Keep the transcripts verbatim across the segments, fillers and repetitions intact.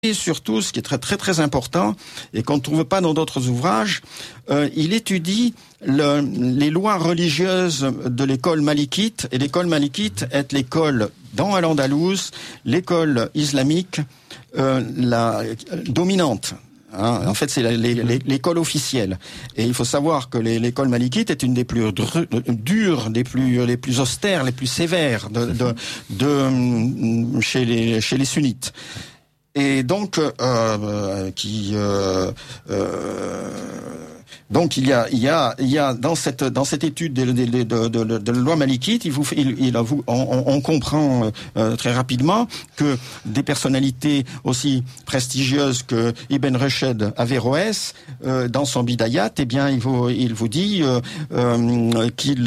Et surtout, ce qui est très très très important et qu'on ne trouve pas dans d'autres ouvrages, euh, il étudie le, les lois religieuses de l'école malikite. Et l'école malikite est l'école dans Al-Andalouse, l'école islamique euh, la dominante. Hein, en fait, c'est la, les, les, l'école officielle. Et il faut savoir que les, l'école malikite est une des plus dr- dures, des plus les plus austères, les plus sévères de, de, de, de chez les chez les sunnites. Et donc, euh, qui, euh, euh, donc il y a, il y a, il y a dans cette dans cette étude de, de, de, de, de, de la loi malikite, il vous, il, il vous, on, on comprend euh, très rapidement que des personnalités aussi prestigieuses que Ibn Rushd Averroès, euh, dans son Bidayat, eh bien, il vous, il vous dit euh, euh, qu'il,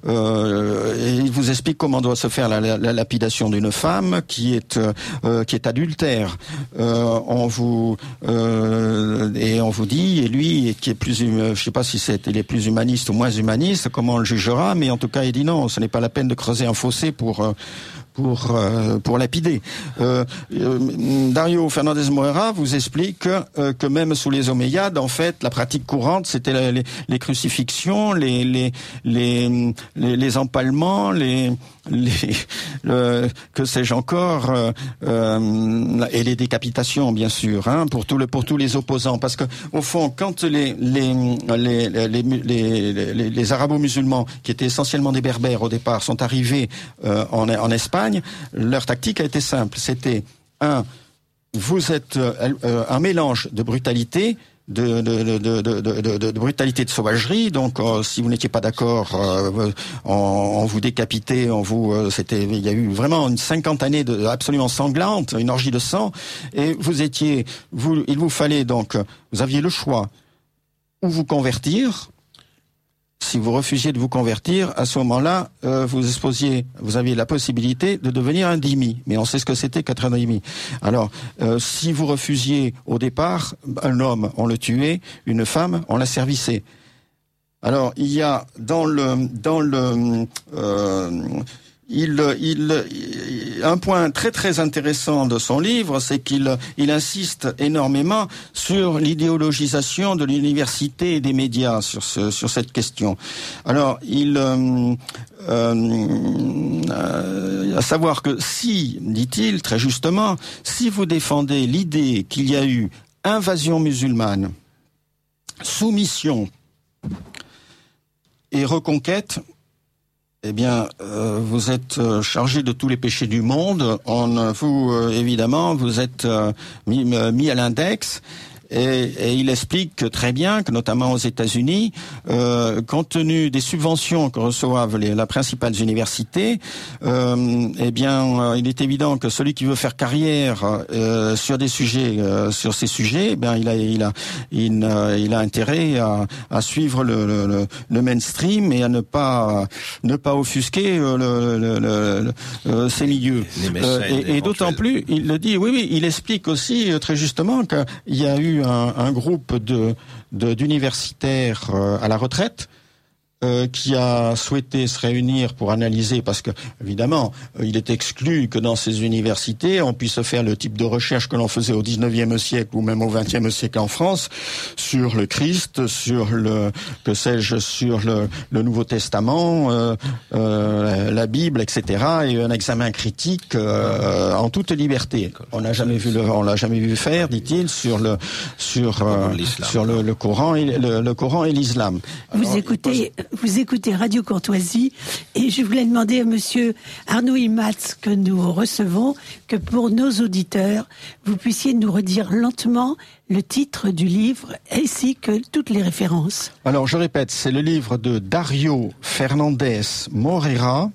euh, il vous explique comment doit se faire la, la, la lapidation d'une femme qui est euh, qui est adultère. Euh, on vous euh, et on vous dit, et lui qui est plus, je sais pas si c'est il est plus humaniste ou moins humaniste, comment on le jugera, mais en tout cas il dit non, ce n'est pas la peine de creuser un fossé pour pour euh, pour lapider. Euh, euh, Dario Fernandez Moreira vous explique euh, que même sous les Omeyyades, en fait, la pratique courante, c'était les, les crucifixions, les les les les, les empalements, les les le, que sais-je encore, euh, euh, et les décapitations, bien sûr, hein, pour tout le pour tous les opposants, parce que au fond, quand les les les les les, les, les, les arabo-musulmans, qui étaient essentiellement des berbères au départ, sont arrivés euh, en en Espagne, leur tactique a été simple. C'était un, vous êtes euh, un mélange de brutalité. De, de, de, de, de, de, de brutalité, de sauvagerie. Donc, euh, si vous n'étiez pas d'accord, euh, on, on vous décapitait, on vous, euh, c'était, il y a eu vraiment une cinquante années de absolument sanglante, une orgie de sang. Et vous étiez, vous, il vous fallait donc, vous aviez le choix ou vous convertir. Si vous refusiez de vous convertir, à ce moment-là, euh, vous exposiez, vous aviez la possibilité de devenir un dhimmi. Mais on sait ce que c'était qu'être un dhimmi. Alors, euh, si vous refusiez au départ, un homme, on le tuait, une femme, on la servissait. Alors, il y a dans le dans le euh, il, il, il un point très très intéressant de son livre, c'est qu'il il insiste énormément sur l'idéologisation de l'université et des médias sur ce sur cette question. Alors, il euh, euh, à savoir que si, dit-il très justement, si vous défendez l'idée qu'il y a eu invasion musulmane, soumission et reconquête, eh bien, euh, vous êtes euh, chargé de tous les péchés du monde. On, vous, euh, évidemment, vous êtes euh, mis, mis à l'index. Et, et il explique très bien que, notamment aux États-Unis, euh, compte tenu des subventions que reçoivent les, la principales universités, euh, eh bien, euh, il est évident que celui qui veut faire carrière euh, sur des sujets, euh, sur ces sujets, eh bien, il a, il a, il, euh, il a intérêt à, à suivre le, le, le mainstream et à ne pas, ne pas offusquer le, le, le, le, le, ces milieux. Euh, et, et d'autant plus, il le dit, oui, oui, il explique aussi très justement qu'il y a eu Un, un groupe de, de d'universitaires euh, à la retraite euh, qui a souhaité se réunir pour analyser, parce que évidemment euh, il est exclu que dans ces universités on puisse faire le type de recherche que l'on faisait au dix-neuvième siècle ou même au vingtième siècle en France sur le Christ, sur le que sais-je, sur le, le Nouveau Testament, euh, euh, la Bible, et cetera. Et un examen critique euh, en toute liberté. On n'a jamais vu le, on l'a jamais vu faire, dit-il, sur le sur euh, sur le, le Coran et le, le Coran et l'islam. Vous Alors, écoutez. Vous écoutez Radio Courtoisie et je voulais demander à monsieur Arnaud Imatz, que nous recevons, que pour nos auditeurs, vous puissiez nous redire lentement le titre du livre ainsi que toutes les références. Alors je répète, c'est le livre de Dario Fernandez Moreira,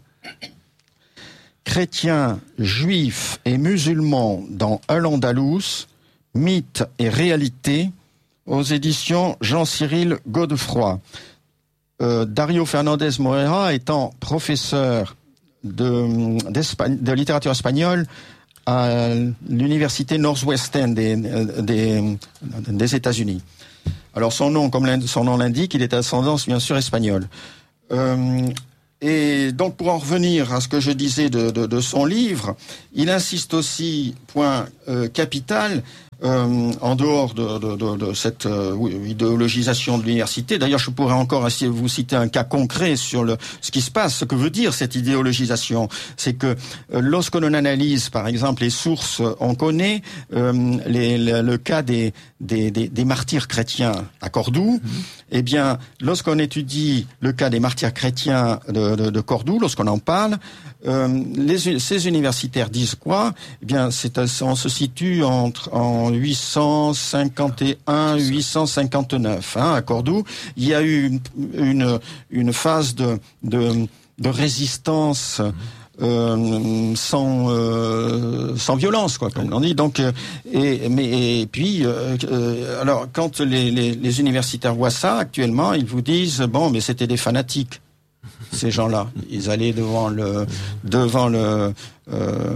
Chrétiens, juifs et musulmans dans Al-Andalus, mythes et réalité, aux éditions Jean-Cyril Godefroy. Euh, Dario Fernandez Moreira étant professeur de, de littérature espagnole à l'université Northwestern des, des, des États-Unis. Alors son nom, comme son nom l'indique, il est d'ascendance bien sûr espagnole. Euh, et donc pour en revenir à ce que je disais de, de, de son livre, il insiste aussi, point euh, capital, Euh, en dehors de, de, de, de cette euh, idéologisation de l'université. D'ailleurs, je pourrais encore essayer de vous citer un cas concret sur le, ce qui se passe, ce que veut dire cette idéologisation. C'est que euh, lorsque l'on analyse, par exemple, les sources, on connaît euh, les, le, le cas des, des, des, des martyrs chrétiens à Cordoue. Mm-hmm. Eh bien, lorsqu'on étudie le cas des martyrs chrétiens de, de, de Cordoue, lorsqu'on en parle, euh, les, ces universitaires disent quoi? Eh bien, c'est, on se situe entre en huit cent cinquante et un, huit cent cinquante-neuf, hein, à Cordoue. Il y a eu une, une, une phase de, de, de résistance euh, sans, euh, sans violence, quoi, comme on dit. Donc, euh, et, mais, et puis, euh, euh, alors, quand les, les, les universitaires voient ça, actuellement, ils vous disent, bon, mais c'était des fanatiques, ces gens-là. Ils allaient devant le, devant le, euh,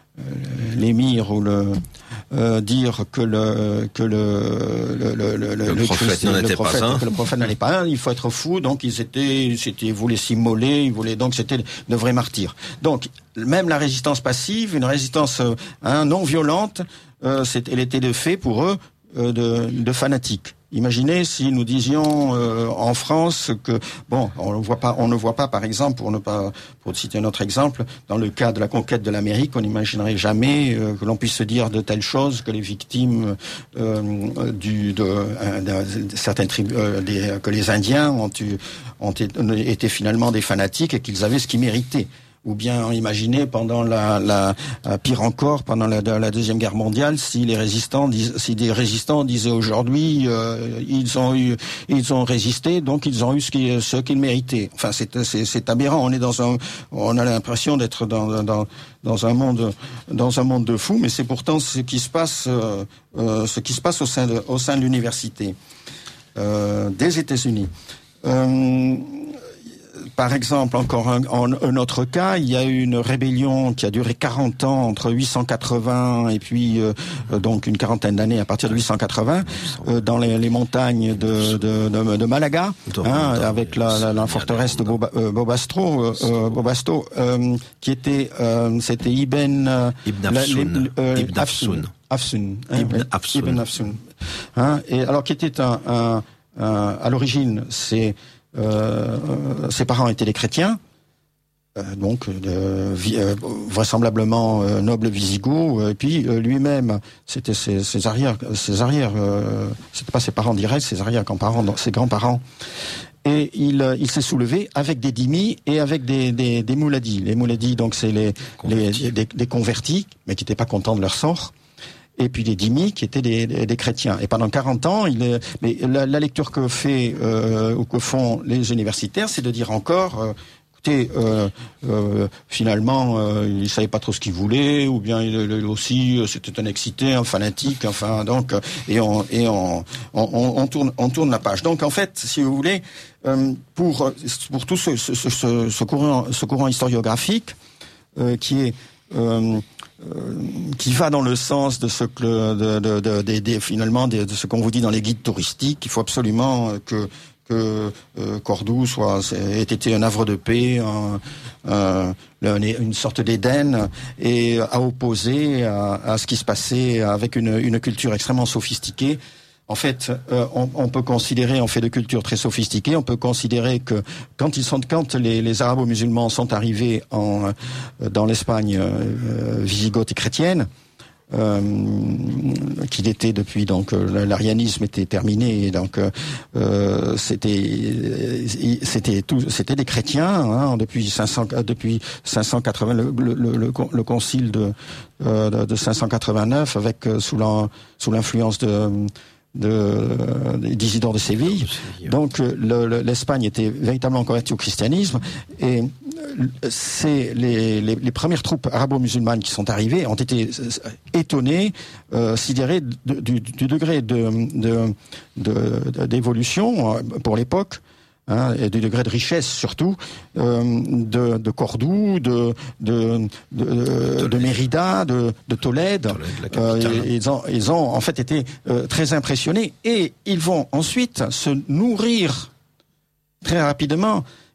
l'émir ou le euh, dire que le que le le le le, le, le prophète n'en était pas un, que le prophète n'en est pas un, il faut être fou. Donc ils étaient c'était ils voulaient s'immoler, ils voulaient donc c'était de vrais martyrs. Donc même la résistance passive, une résistance hein, non violente, euh, c'est, elle était de fait pour eux euh, de de fanatiques. Imaginez si nous disions euh, en France que bon, on ne voit pas, on ne voit pas, par exemple, pour ne pas, pour citer un autre exemple, dans le cas de la conquête de l'Amérique, on n'imaginerait jamais euh, que l'on puisse se dire de telles choses, que les victimes euh, du, de, de, de certaines tribus, euh, des, que les Indiens ont, eu, ont été finalement des fanatiques et qu'ils avaient ce qu'ils méritaient. Ou bien imaginer pendant la, la pire encore pendant la, la deuxième guerre mondiale si les résistants disent, si des résistants disaient aujourd'hui euh, ils ont eu ils ont résisté donc ils ont eu ce qu'ils ce qu'ils méritaient. Enfin c'est c'est c'est aberrant. On est dans un on a l'impression d'être dans dans dans un monde dans un monde de fous, mais c'est pourtant ce qui se passe euh, euh, ce qui se passe au sein de au sein de l'université euh, des États-Unis. Euh, Par exemple, encore un, en, un autre cas, il y a eu une rébellion qui a duré quarante ans entre huit cent quatre-vingts et puis euh, donc une quarantaine d'années à partir de huit cent quatre-vingts euh, dans les, les montagnes de, de, de, de Malaga, hein, avec la, la, la forteresse de Boba, euh, Bobastro, euh, Bobasto, euh, qui était euh, c'était Ibn euh, Ibn Afsun, euh, Ibn Afsun, Afsun, hein, Ibn Afsun, Ibn Afsun, hein, et alors qui était un, un, un à l'origine c'est Euh, ses parents étaient des chrétiens, euh, donc euh, euh, vraisemblablement euh, nobles Visigoths, et puis euh, lui-même, c'était ses, ses arrières, ses arrières, euh, c'était pas ses parents directs, ses arrière-grands-parents, ses grands-parents. Et il, il s'est soulevé avec des dhimmis et avec des, des, des mouladis. Les mouladis, donc c'est les, les des, des convertis, mais qui n'étaient pas contents de leur sort. Et puis les dhimmis qui étaient des, des, des chrétiens. Et pendant quarante ans, il est, mais la, la lecture que fait euh, ou que font les universitaires, c'est de dire encore, euh, écoutez, euh, euh, finalement, euh, il savait pas trop ce qu'il voulait, ou bien il, il aussi c'était un excité, un fanatique, enfin donc, et on et on on, on tourne on tourne la page. Donc en fait, si vous voulez, euh, pour pour tout ce ce, ce, ce courant ce courant historiographique euh, qui est euh, Euh, qui va dans le sens de ce que de, de, de, de, de finalement de, de ce qu'on vous dit dans les guides touristiques. Il faut absolument que que euh, Cordoue soit ait été un havre de paix, un, un, une sorte d'Éden, et à opposer à, à ce qui se passait avec une, une culture extrêmement sophistiquée. En fait, euh, on, on peut considérer, on fait de culture très sophistiquée, on peut considérer que quand ils sont, quand les, les arabo-musulmans sont arrivés en, dans l'Espagne euh, wisigothe et chrétienne, euh, qu'il était depuis donc l'arianisme était terminé et donc euh, c'était c'était tout c'était des chrétiens hein, depuis cinq cents depuis cinq cent quatre-vingts le le le, le concile de euh, de cinq cent quatre-vingt-neuf avec sous la, sous l'influence de de d'Isidore de Séville. Donc le, le, l'Espagne était véritablement convertie au christianisme et c'est les, les, les premières troupes arabo-musulmanes qui sont arrivées ont été étonnées, euh, sidérées du, du degré de, de, de, d'évolution pour l'époque. Hein, et du degré de richesse surtout euh, de, de Cordoue, de de de, de Mérida, de, de Tolède. Tolède euh, ils ont ils ont en fait été euh, très impressionnés et ils vont ensuite se nourrir très rapidement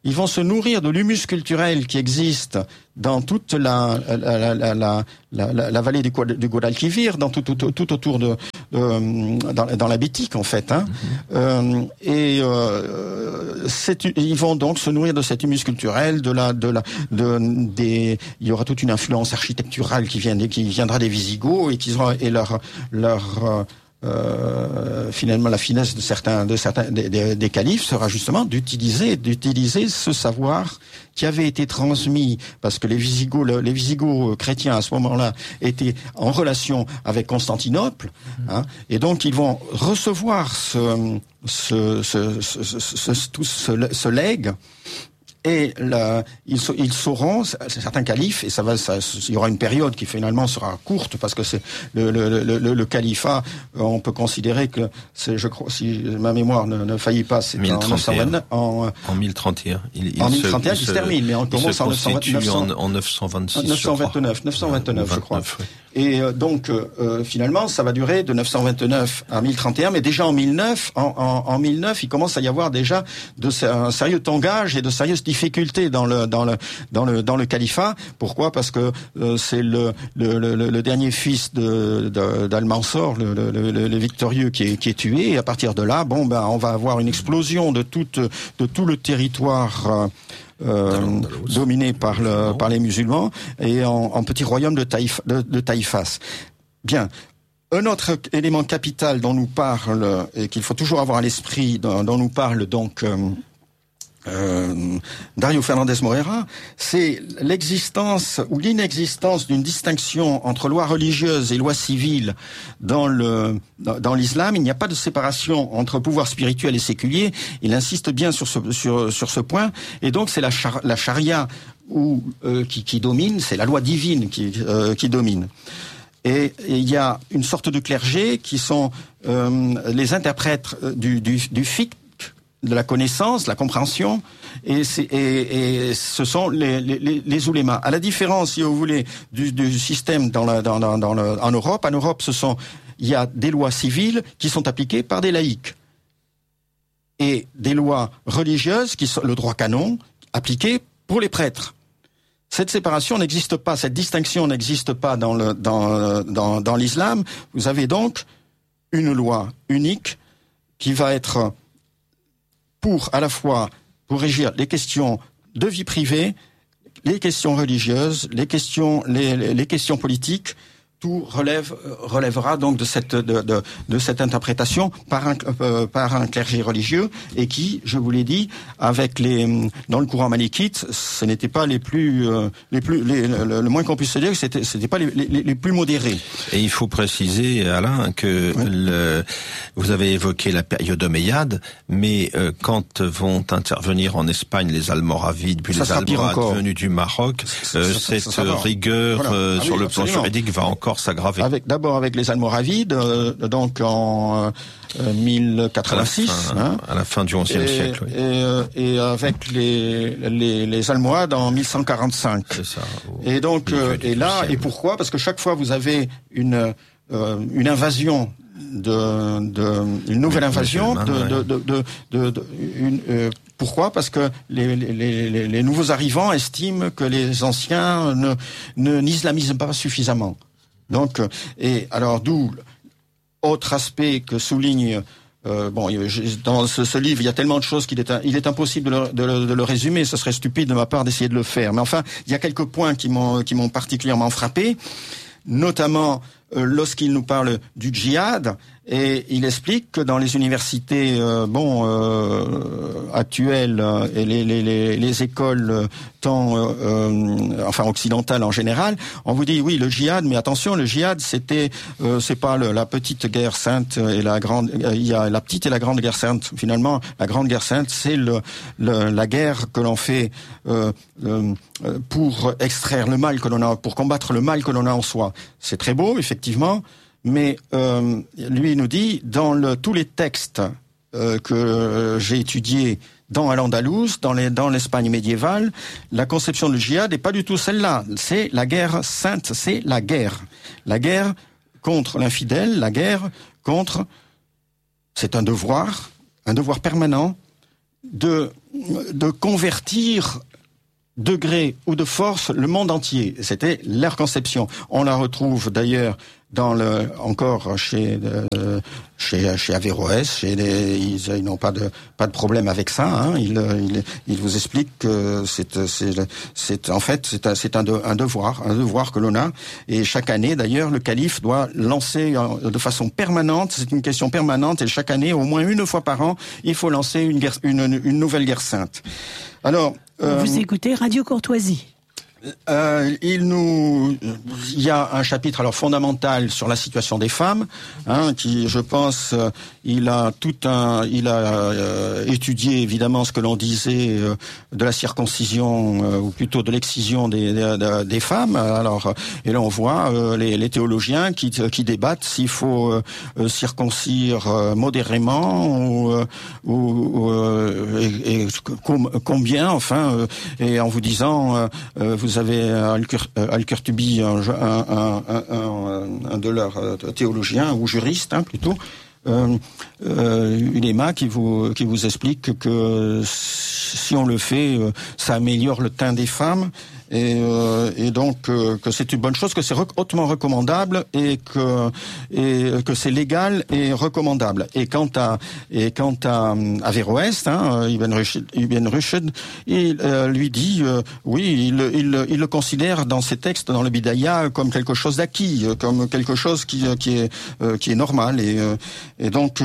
ils vont se nourrir de l'humus culturel qui existe dans toute la la la la la, la vallée du, du Guadalquivir, dans tout, tout, tout autour de, de dans, dans la Bétique en fait. Hein. Mm-hmm. Euh, et euh, c'est, ils vont donc se nourrir de cet humus culturel, de la de la de des. Il y aura toute une influence architecturale qui vient qui viendra des Visigoths et qui sera et leur leur Euh, finalement, la finesse de certains, de certains des, des, des califes sera justement d'utiliser, d'utiliser ce savoir qui avait été transmis, parce que les Visigoths, les Visigoths chrétiens à ce moment-là étaient en relation avec Constantinople, hein, et donc ils vont recevoir ce, ce, ce, ce, ce, ce, tout ce, ce legs. Et là, ils, ils sauront, certains califes, et ça va, ça, il y aura une période qui finalement sera courte parce que c'est le, le, le, le, le califat. On peut considérer que c'est, je crois, si ma mémoire ne, ne faillit pas, c'est mille trente et un. En, neuf cent vingt-neuf, en, en mille trente et un. Il, il en se, mille trente et un, il, il se termine, mais on commence en neuf cent vingt-neuf. En, en neuf cent vingt-six. neuf cent vingt-neuf, neuf cent vingt-neuf, je crois. Oui. Et euh, donc, euh, finalement, ça va durer de neuf cent vingt-neuf à mille trente et un, mais déjà en mille neuf, en, en, en mille neuf, il commence à y avoir déjà de un sérieux tangage et de sérieuses difficultés dans le dans le dans le dans le califat. Pourquoi ? Parce que euh, c'est le, le le le dernier fils de, de d'Al-Mansur, le, le, le, le victorieux, qui est qui est tué. Et à partir de là, bon ben, on va avoir une explosion de toute de tout le territoire. Euh, Euh, dominé par le par les musulmans et en, en petit royaume de Taïf, de, de Taïfas. Bien. Un autre élément capital dont nous parle et qu'il faut toujours avoir à l'esprit, dont, dont nous parle donc euh, euh, Dario Fernandez Moreira, c'est l'existence ou l'inexistence d'une distinction entre loi religieuse et loi civile dans le dans, dans l'islam. Il n'y a pas de séparation entre pouvoir spirituel et séculier. Il insiste bien sur ce sur sur ce point. Et donc c'est la char, la charia ou euh, qui, qui domine, c'est la loi divine qui euh, qui domine. Et il y a une sorte de clergé qui sont euh, les interprètes du du, du fiqh, de la connaissance, la compréhension, et, c'est, et, et ce sont les, les, les oulémas. À la différence, si vous voulez, du, du système dans la, dans, dans, dans le, en Europe, en Europe, ce sont, il y a des lois civiles qui sont appliquées par des laïcs et des lois religieuses qui sont le droit canon appliqué pour les prêtres. Cette séparation n'existe pas, cette distinction n'existe pas dans le dans dans, dans l'islam. Vous avez donc une loi unique qui va être pour à la fois pour régir les questions de vie privée, les questions religieuses, les questions les, les, les questions politiques. Tout relève relèvera donc de cette de de, de cette interprétation par un euh, par un clergé religieux et qui, je vous l'ai dit, avec les dans le courant malikite, ce n'était pas les plus euh, les plus les, le, le moins qu'on puisse se dire que c'était c'était pas les, les les plus modérés. Et il faut préciser, Alain, que oui. le, vous avez évoqué la période omeyyade, mais euh, quand vont intervenir en Espagne les Almoravides puis ça les Almoravides venus du Maroc, euh, ça, cette ça, ça, ça rigueur voilà. euh, ah, sur oui, le absolument. plan juridique va encore s'aggraver. Avec d'abord avec les Almoravides, euh, donc en euh, mille quatre-vingt-six, à la fin, hein, à la fin du onzième siècle. Oui. Et, euh, et avec les les, les Almohades en mille cent quarante-cinq. C'est ça. Et donc euh, et là et pourquoi ? Parce que chaque fois vous avez une euh, une invasion de, de une nouvelle invasion de de, de, de, de, de une euh, pourquoi ? Parce que les, les, les, les nouveaux arrivants estiment que les anciens ne, ne n'islamisent pas suffisamment. Donc, et alors d'où autre aspect que souligne euh, bon dans ce, ce livre, il y a tellement de choses qu'il est il est impossible de le, de, le, de le résumer. Ce serait stupide de ma part d'essayer de le faire. Mais enfin, il y a quelques points qui m'ont qui m'ont particulièrement frappé, notamment euh, lorsqu'il nous parle du djihad. Et il explique que dans les universités euh, bon euh, actuelles euh, et les, les, les, les écoles euh, tant euh, euh, enfin occidentales en général, on vous dit oui le djihad, mais attention le djihad c'était euh, c'est pas le, la petite guerre sainte et la grande euh, il y a la petite et la grande guerre sainte. Finalement la grande guerre sainte c'est le, le la guerre que l'on fait euh, euh, pour extraire le mal que l'on a, pour combattre le mal que l'on a en soi. C'est très beau effectivement. Mais euh, lui nous dit, dans le, tous les textes euh, que j'ai étudiés dans Al-Andalus, dans, les, dans l'Espagne médiévale, la conception du djihad n'est pas du tout celle-là. C'est la guerre sainte, c'est la guerre. La guerre contre l'infidèle, la guerre contre... C'est un devoir, un devoir permanent de, de convertir de gré ou de force le monde entier. C'était leur conception. On la retrouve d'ailleurs dans le encore chez euh, chez chez Averroès. Chez les, ils, ils n'ont pas de pas de problème avec ça. Hein. Ils il, il vous expliquent que c'est c'est c'est en fait c'est un c'est un, de, un devoir un devoir que l'on a. Et chaque année d'ailleurs le calife doit lancer de façon permanente. C'est une question permanente et chaque année au moins une fois par an il faut lancer une guerre, une une nouvelle guerre sainte. Alors euh, vous écoutez Radio Courtoisie. Euh, il nous, il y a un chapitre alors fondamental sur la situation des femmes, hein, qui, je pense, euh, il a tout un, il a euh, étudié évidemment ce que l'on disait euh, de la circoncision euh, ou plutôt de l'excision des, des, des femmes. Alors, et là on voit euh, les, les théologiens qui, qui débattent s'il faut euh, circoncire euh, modérément ou, euh, ou euh, et, et com, combien, enfin, euh, et en vous disant, euh, vous Vous avez Al-Qurtubi, un, un, un, un, un de leurs théologiens ou juristes, hein, plutôt, euh, euh, ulema, qui vous qui vous explique que si on le fait, ça améliore le teint des femmes. Et, euh, et donc euh, que c'est une bonne chose, que c'est rec- hautement recommandable et que et que c'est légal et recommandable. Et quant à et quant à Averroès, hein, Ibn Rushd, Ibn Rushd, il euh, lui dit euh, oui, il, il il le considère dans ses textes, dans le Bidaya, comme quelque chose d'acquis, comme quelque chose qui qui est euh, qui est normal et et donc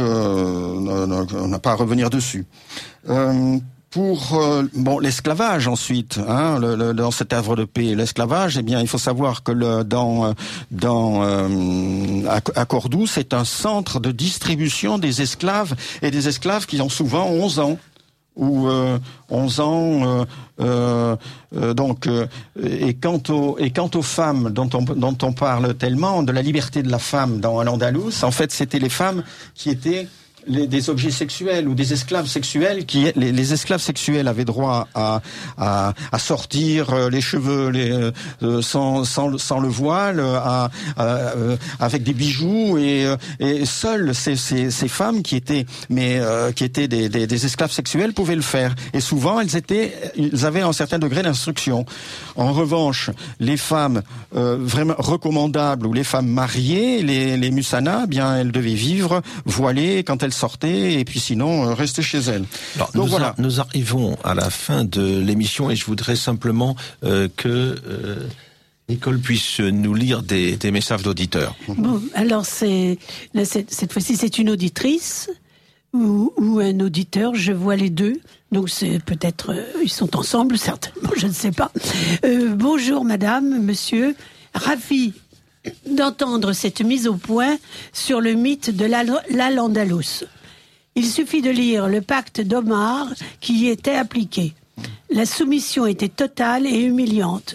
euh, on n'a pas à revenir dessus. Euh, Pour euh, bon l'esclavage ensuite, hein, le, le, dans cette œuvre de paix, l'esclavage, eh bien, il faut savoir que le, dans dans euh, à, à Cordoue, c'est un centre de distribution des esclaves et des esclaves qui ont souvent onze ans ou euh, onze ans. Euh, euh, euh, donc euh, et quant aux et quant aux femmes dont on dont on parle tellement de la liberté de la femme dans l'Andalous, en fait, c'était les femmes qui étaient Les, des objets sexuels ou des esclaves sexuels qui les, les esclaves sexuels avaient droit à à, à sortir les cheveux les, euh, sans sans sans le voile, à, à, euh, avec des bijoux et et seules ces ces ces femmes qui étaient mais euh, qui étaient des, des des esclaves sexuels pouvaient le faire et souvent elles étaient ils avaient un certain degré d'instruction. En revanche, les femmes euh, vraiment recommandables ou les femmes mariées, les les musanas, bien elles devaient vivre voilées quand elles sortaient et puis sinon euh, rester chez elle. Alors, Donc nous voilà. A, nous arrivons à la fin de l'émission et je voudrais simplement euh, que euh, Nicole puisse nous lire des, des messages d'auditeurs. Bon, alors c'est là, cette, cette fois-ci c'est une auditrice ou, ou un auditeur, je vois les deux. Donc c'est peut-être euh, ils sont ensemble certainement, je ne sais pas. Euh, bonjour madame, monsieur, ravi d'entendre cette mise au point sur le mythe de l'Al-Andalus. Il suffit de lire le pacte d'Omar qui y était appliqué. La soumission était totale et humiliante.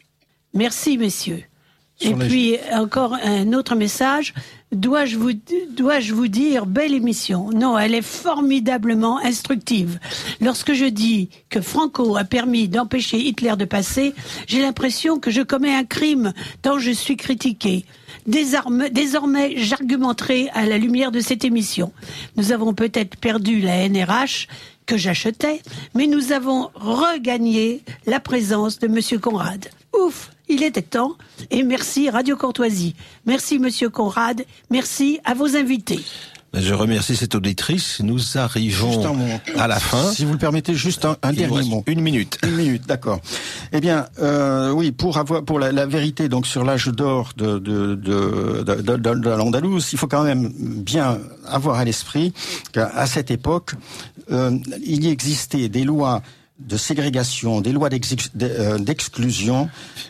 Merci, messieurs. Sur et les... puis, encore un autre message. Dois-je vous, dois-je vous dire, belle émission? Non, elle est formidablement instructive. Lorsque je dis que Franco a permis d'empêcher Hitler de passer, j'ai l'impression que je commets un crime tant je suis critiqué. Désormais, désormais, j'argumenterai à la lumière de cette émission. Nous avons peut-être perdu la N R H que j'achetais, mais nous avons regagné la présence de Monsieur Conrad. Ouf! Il était temps, et merci Radio Courtoisie. Merci Monsieur Conrad, merci à vos invités. Je remercie cette auditrice. Nous arrivons à la fin. Si vous le permettez, juste un, un dernier mot. Une minute. Une minute, d'accord. Eh bien, euh, oui, pour avoir pour la, la vérité donc sur l'âge d'or de de de, de, de, de, de l'Andalous, il faut quand même bien avoir à l'esprit qu'à cette époque, euh, il y existait des lois de ségrégation, des lois d'ex- d'exclusion,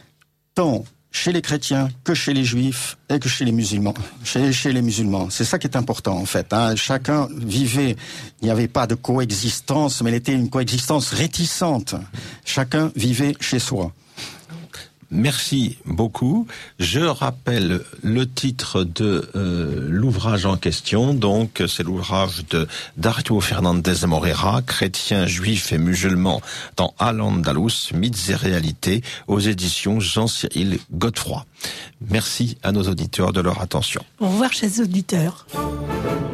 tant chez les chrétiens que chez les juifs et que chez les musulmans. Chez, chez les musulmans. C'est ça qui est important, en fait. Hein. Chacun vivait, il n'y avait pas de coexistence, mais elle était une coexistence réticente. Chacun vivait chez soi. Merci beaucoup. Je rappelle le titre de euh, l'ouvrage en question. Donc, c'est l'ouvrage de Dario Fernandez Morera, chrétien, juif et musulman dans Al-Andalus, mythes et réalités, aux éditions Jean-Cyril Godefroy. Merci à nos auditeurs de leur attention. Au revoir, chers auditeurs.